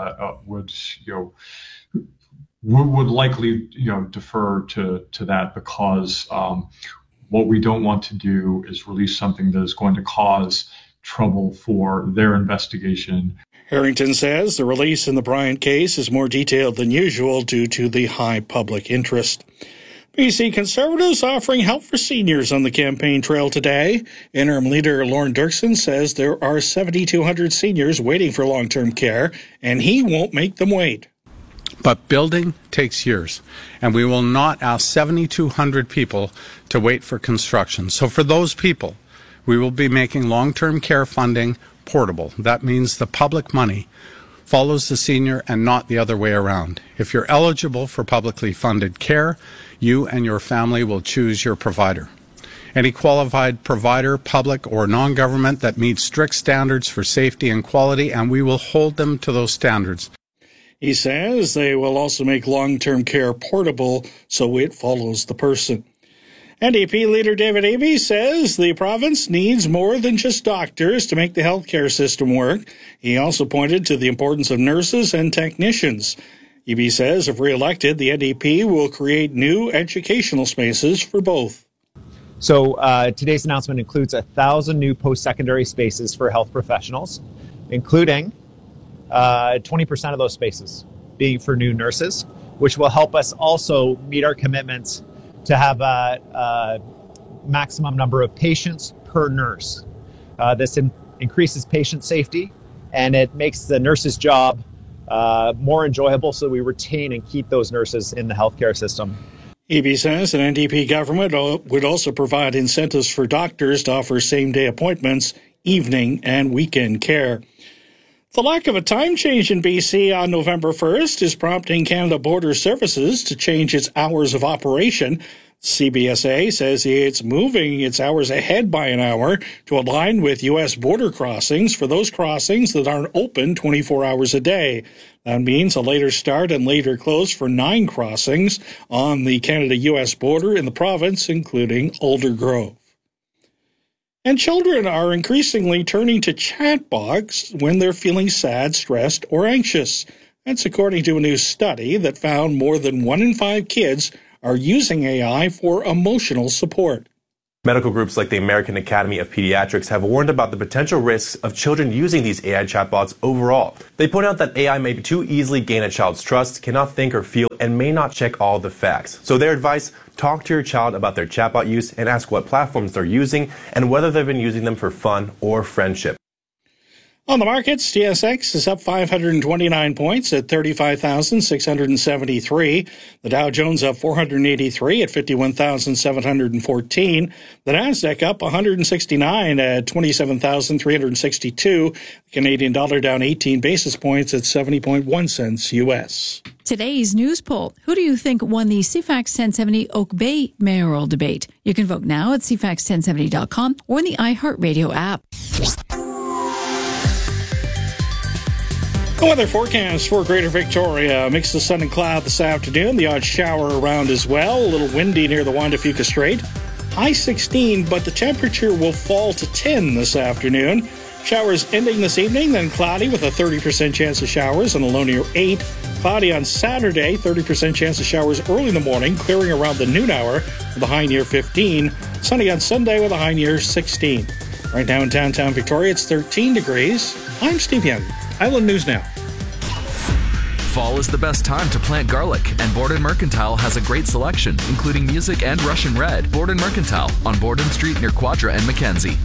would likely defer to that, because what we don't want to do is release something that is going to cause trouble for their investigation. Harrington says the release in the Bryant case is more detailed than usual due to the high public interest. BC Conservatives offering help for seniors on the campaign trail today. Interim leader Lorne Dirksen says there are 7,200 seniors waiting for long-term care, and he won't make them wait. But building takes years, and we will not ask 7,200 people to wait for construction. So for those people, we will be making long-term care funding portable. That means the public money follows the senior and not the other way around. If you're eligible for publicly funded care, you and your family will choose your provider. Any qualified provider, public or non-government, that meets strict standards for safety and quality, and we will hold them to those standards. He says they will also make long-term care portable so it follows the person. NDP leader David Eby says the province needs more than just doctors to make the healthcare system work. He also pointed to the importance of nurses and technicians. Eby says if re-elected, the NDP will create new educational spaces for both. So today's announcement includes 1,000 new post-secondary spaces for health professionals, including 20% of those spaces being for new nurses, which will help us also meet our commitments to have a maximum number of patients per nurse. This increases patient safety, and it makes the nurse's job more enjoyable, so we retain and keep those nurses in the healthcare system. Eby says an NDP government would also provide incentives for doctors to offer same-day appointments, evening and weekend care. The lack of a time change in BC on November 1st is prompting Canada Border Services to change its hours of operation. CBSA says it's moving its hours ahead by an hour to align with U.S. border crossings for those crossings that aren't open 24 hours a day. That means a later start and later close for 9 crossings on the Canada-U.S. border in the province, including Aldergrove. And children are increasingly turning to chatbots when they're feeling sad, stressed, or anxious. That's according to a new study that found more than 1 in 5 kids are using AI for emotional support. Medical groups like the American Academy of Pediatrics have warned about the potential risks of children using these AI chatbots overall. They point out that AI may too easily gain a child's trust, cannot think or feel, and may not check all the facts. So their advice, talk to your child about their chatbot use and ask what platforms they're using and whether they've been using them for fun or friendship. On the markets, TSX is up 529 points at 35,673. The Dow Jones up 483 at 51,714. The Nasdaq up 169 at 27,362. The Canadian dollar down 18 basis points at 70.1 cents U.S. Today's news poll. Who do you think won the CFAX 1070 Oak Bay mayoral debate? You can vote now at cfax1070.com or in the iHeartRadio app. The weather forecast for Greater Victoria. Mix of sun and cloud this afternoon. The odd shower around as well. A little windy near the Juan de Fuca Strait. High 16, but the temperature will fall to 10 this afternoon. Showers ending this evening, then cloudy with a 30% chance of showers and a low near 8. Cloudy on Saturday, 30% chance of showers early in the morning, clearing around the noon hour with a high near 15. Sunny on Sunday with a high near 16. Right now in downtown Victoria, it's 13 degrees. I'm Steve Young. Island News Now. Fall is the best time to plant garlic, and Borden Mercantile has a great selection, including music and Russian red. Borden Mercantile on Borden Street near Quadra and Mackenzie.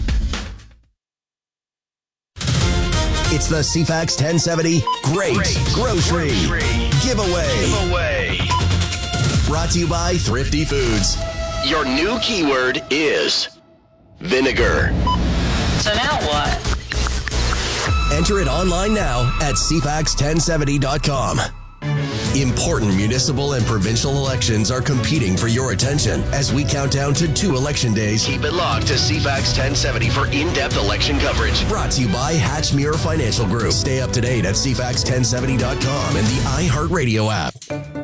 It's the CFAX 1070 Great Grocery Giveaway. Brought to you by Thrifty Foods. Your new keyword is vinegar. So now what? Enter it online now at cfax1070.com. Important municipal and provincial elections are competing for your attention. As we count down to 2 election days, keep it locked to CFAX 1070 for in-depth election coverage. Brought to you by Hatchmuir Financial Group. Stay up to date at cfax1070.com and the iHeartRadio app.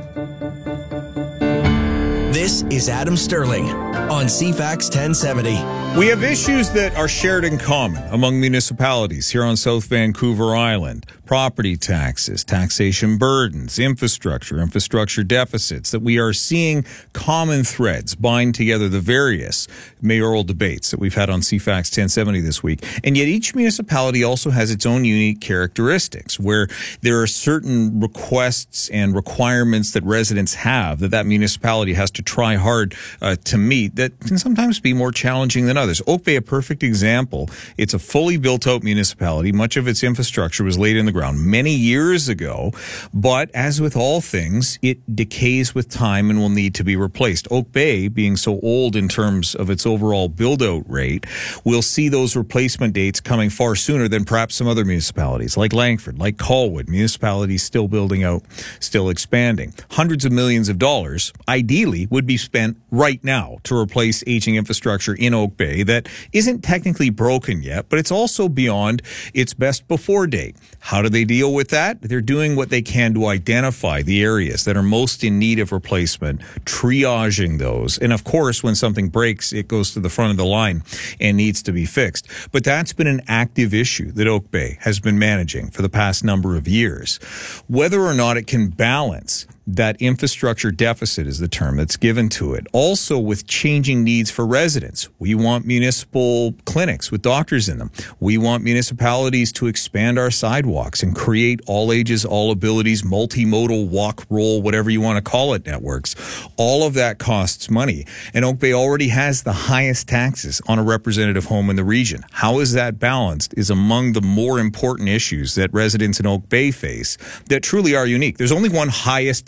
This is Adam Sterling on CFAX 1070. We have issues that are shared in common among municipalities here on South Vancouver Island. Property taxes, taxation burdens, infrastructure deficits, that we are seeing common threads bind together the various mayoral debates that we've had on CFAX 1070 this week. And yet each municipality also has its own unique characteristics where there are certain requests and requirements that residents have that municipality has to try hard to meet that can sometimes be more challenging than others. Oak Bay, a perfect example. It's a fully built-out municipality. Much of its infrastructure was laid in the ground many years ago, but as with all things, it decays with time and will need to be replaced. Oak Bay, being so old in terms of its overall build-out rate, will see those replacement dates coming far sooner than perhaps some other municipalities, like Langford, like Colwood, municipalities still building out, still expanding. Hundreds of millions of dollars, ideally, would be spent right now to replace aging infrastructure in Oak Bay that isn't technically broken yet, but it's also beyond its best before date. How do they deal with that? They're doing what they can to identify the areas that are most in need of replacement, triaging those. And of course, when something breaks, it goes to the front of the line and needs to be fixed. But that's been an active issue that Oak Bay has been managing for the past number of years. Whether or not it can balance that infrastructure deficit is the term that's given to it. Also with changing needs for residents. We want municipal clinics with doctors in them. We want municipalities to expand our sidewalks and create all ages, all abilities, multimodal walk, roll, whatever you want to call it, networks. All of that costs money. And Oak Bay already has the highest taxes on a representative home in the region. How is that balanced is among the more important issues that residents in Oak Bay face that truly are unique. There's only one highest tax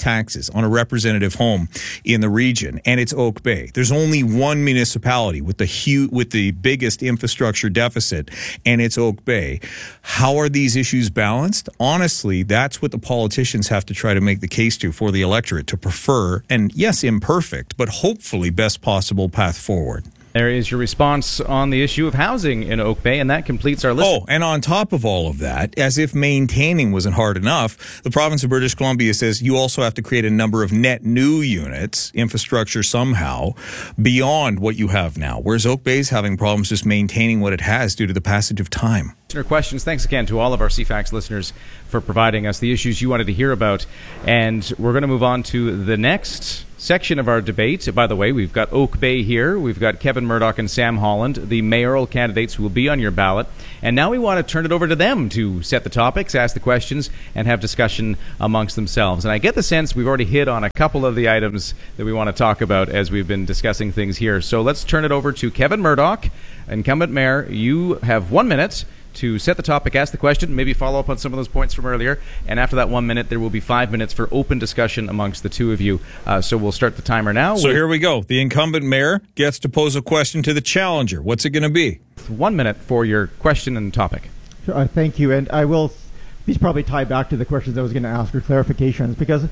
taxes on a representative home in the region, and it's Oak Bay. There's only one municipality with the biggest infrastructure deficit, and it's Oak Bay. How are these issues balanced? Honestly, that's what the politicians have to try to make the case to for the electorate to prefer, and yes, imperfect, but hopefully best possible path forward. There is your response on the issue of housing in Oak Bay, and that completes our list. Oh, and on top of all of that, as if maintaining wasn't hard enough, the province of British Columbia says you also have to create a number of net new units, infrastructure somehow, beyond what you have now, whereas Oak Bay is having problems just maintaining what it has due to the passage of time. Questions. Thanks again to all of our CFAX listeners for providing us the issues you wanted to hear about. And we're going to move on to the next section of our debate. By the way, we've got Oak Bay here. We've got Kevin Murdoch and Sam Holland, the mayoral candidates who will be on your ballot. And now we want to turn it over to them to set the topics, ask the questions, and have discussion amongst themselves. And I get the sense we've already hit on a couple of the items that we want to talk about as we've been discussing things here. So let's turn it over to Kevin Murdoch, incumbent mayor. You have 1 minute to set the topic, ask the question, maybe follow up on some of those points from earlier. And after that 1 minute, there will be 5 minutes for open discussion amongst the two of you. So we'll start the timer now. So here we go. The incumbent mayor gets to pose a question to the challenger. What's it going to be? 1 minute for your question and topic. Sure, thank you. And I will, these probably tie back to the questions I was going to ask or clarifications because,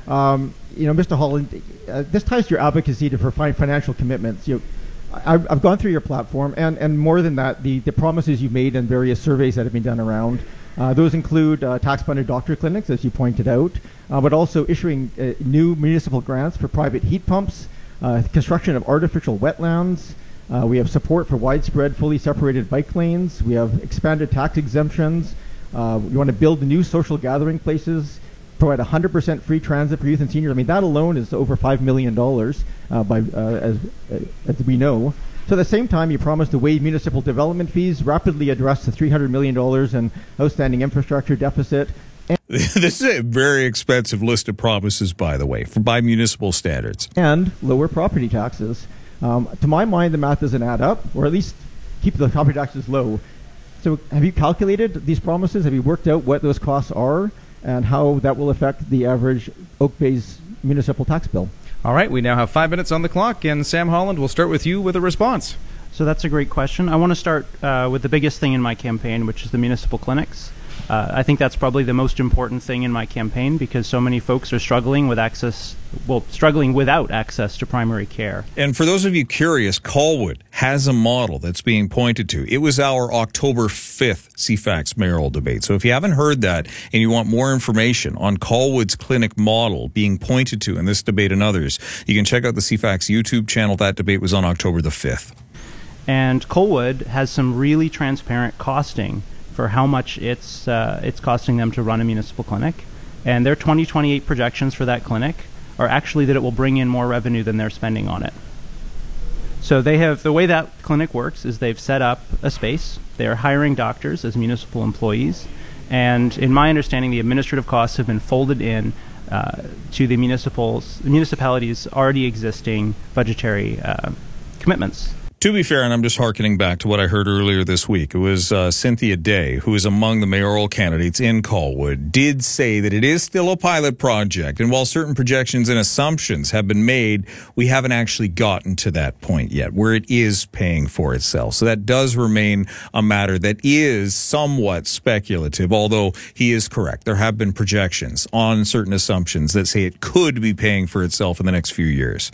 Mr. Holland, this ties to your advocacy for financial commitments. I've gone through your platform, and more than that, the promises you've made in various surveys that have been done around. Those include tax-funded doctor clinics, as you pointed out, but also issuing new municipal grants for private heat pumps, construction of artificial wetlands. We have support for widespread, fully separated bike lanes. We have expanded tax exemptions. You want to build new social gathering places, provide 100% free transit for youth and seniors. I mean, that alone is over $5 million, as we know. So at the same time, you promised to waive municipal development fees, rapidly address the $300 million in outstanding infrastructure deficit. This is a very expensive list of promises, by the way, by municipal standards. And lower property taxes. To my mind, the math doesn't add up, or at least keep the property taxes low. So have you calculated these promises? Have you worked out what those costs are and how that will affect the average Oak Bay's municipal tax bill? All right, we now have 5 minutes on the clock, and Sam Holland, will start with you with a response. So that's a great question. I want to start with the biggest thing in my campaign, which is the municipal clinics. I think that's probably the most important thing in my campaign because so many folks are struggling without access to primary care. And for those of you curious, Colwood has a model that's being pointed to. It was our October 5th CFAX mayoral debate. So if you haven't heard that and you want more information on Colwood's clinic model being pointed to in this debate and others, you can check out the CFAX YouTube channel. That debate was on October the 5th. And Colwood has some really transparent costing for how much it's costing them to run a municipal clinic. And their 2028 projections for that clinic are actually that it will bring in more revenue than they're spending on it. So the way that clinic works is they've set up a space. They're hiring doctors as municipal employees. And in my understanding, the administrative costs have been folded in to the municipalities' already existing budgetary commitments. To be fair, and I'm just hearkening back to what I heard earlier this week, it was Cynthia Day, who is among the mayoral candidates in Colwood, did say that it is still a pilot project. And while certain projections and assumptions have been made, we haven't actually gotten to that point yet where it is paying for itself. So that does remain a matter that is somewhat speculative, although he is correct. There have been projections on certain assumptions that say it could be paying for itself in the next few years.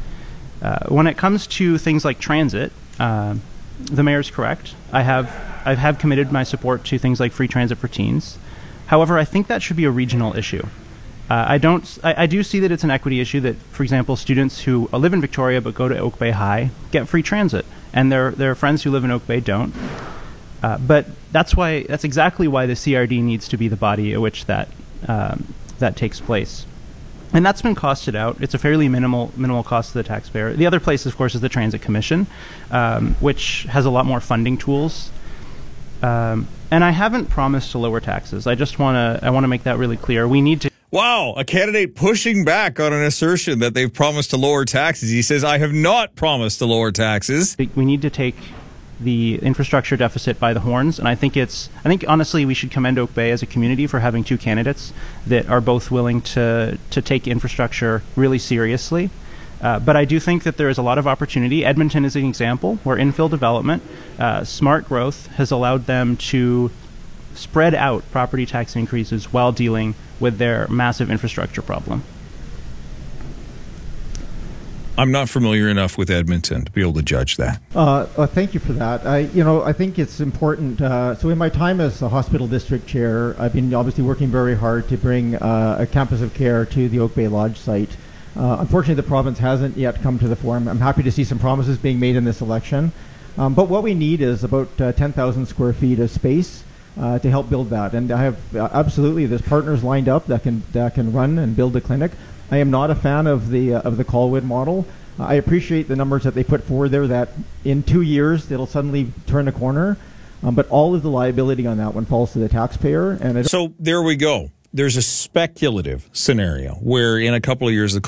When it comes to things like transit, the mayor's correct. I have committed my support to things like free transit for teens. However, I think that should be a regional issue. I do see that it's an equity issue that, for example, students who live in Victoria but go to Oak Bay High get free transit, and their friends who live in Oak Bay don't. But that's exactly why the CRD needs to be the body at which that takes place. And that's been costed out. It's a fairly minimal cost to the taxpayer. The other place, of course, is the Transit Commission, which has a lot more funding tools. And I haven't promised to lower taxes. I want to make that really clear. We need to. Wow, a candidate pushing back on an assertion that they've promised to lower taxes. He says, I have not promised to lower taxes. We need to take the infrastructure deficit by the horns, and I think honestly we should commend Oak Bay as a community for having two candidates that are both willing to take infrastructure really seriously. But I do think that there is a lot of opportunity. Edmonton is an example where infill development, smart growth, has allowed them to spread out property tax increases while dealing with their massive infrastructure problem. I'm not familiar enough with Edmonton to be able to judge that. Thank you for that. I think it's important. So in my time as a hospital district chair, I've been obviously working very hard to bring a campus of care to the Oak Bay Lodge site. Unfortunately, the province hasn't yet come to the fore. I'm happy to see some promises being made in this election. But what we need is about 10,000 square feet of space to help build that. And I have absolutely, there's partners lined up that can run and build a clinic. I am not a fan of the Colwood model. I appreciate the numbers that they put forward there, that in 2 years it'll suddenly turn a corner, but all of the liability on that one falls to the taxpayer. And so there we go. There's a speculative scenario where in a couple of years the